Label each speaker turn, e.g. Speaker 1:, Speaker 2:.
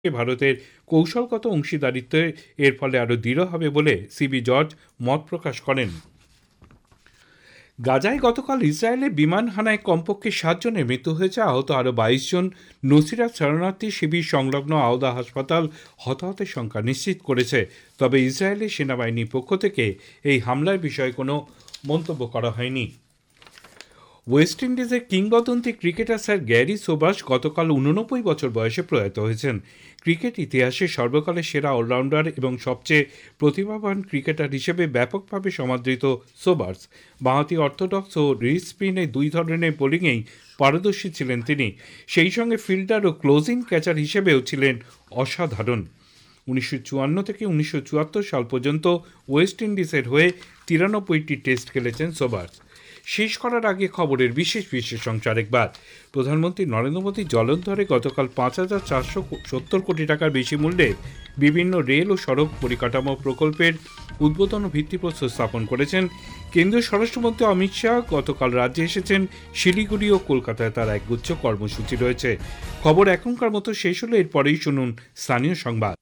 Speaker 1: ভারতের কৌশলগত অংশীদারিত্বে এর ফলে আরও দৃঢ় হবে বলে সিবি জর্জ মত প্রকাশ করেন। গাজায় গতকাল ইসরায়েলে বিমান হানায় কমপক্ষে 7 জনের মৃত্যু হয়েছে, আহত আরও 22 জন। নুসিরাত শরণার্থী শিবির সংলগ্ন আওদা হাসপাতাল হতাহতের সংখ্যা নিশ্চিত করেছে। তবে ইসরায়েলের সেনাবাহিনীর পক্ষ থেকে এই হামলার বিষয়ে কোনো মন্তব্য করা হয়নি। ওয়েস্ট ইন্ডিজের কিংবদন্তি ক্রিকেটার স্যার গ্যারি সোবার্স গতকাল 89 বছর বয়সে প্রয়াত হয়েছেন। ক্রিকেট ইতিহাসে সর্বকালের সেরা অলরাউন্ডার এবং সবচেয়ে প্রতিভাবান ক্রিকেটার হিসেবে ব্যাপকভাবে সমাদৃত সোবার্স বাঁহাতি অর্থোডক্স ও রিস্ট স্পিনে দুই ধরনের বোলিংয়েই পারদর্শী ছিলেন তিনি। সেই সঙ্গে ফিল্ডার ও ক্লোজিং ক্যাচার হিসেবেও ছিলেন অসাধারণ। 1954 থেকে 1974 সাল পর্যন্ত ওয়েস্ট ইন্ডিজের হয়ে 93টি টেস্ট খেলেছেন সোবার্স। শেষ করার আগে খবরের বিশেষ অংশ আরেকবার। প্রধানমন্ত্রী নরেন্দ্র মোদী জলন্ধরে গতকাল 5,470 কোটি টাকার বেশি মূল্যে বিভিন্ন রেল ও সড়ক পরিকাঠামো প্রকল্পের উদ্বোধন ও ভিত্তিপ্রস্তর স্থাপন করেছেন। কেন্দ্রীয় স্বরাষ্ট্রমন্ত্রী অমিত শাহ গতকাল রাজ্যে এসেছেন। শিলিগুড়ি ও কলকাতায় তার একগুচ্ছ কর্মসূচি রয়েছে। খবর এখনকার মতো শেষ হলো, এরপরেই শুনুন স্থানীয় সংবাদ।